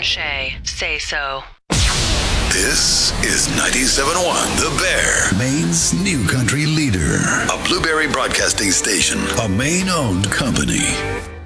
Shay say so. This is 97.1 The Bear, Maine's new country leader. A Blueberry Broadcasting Station, a Maine-owned company.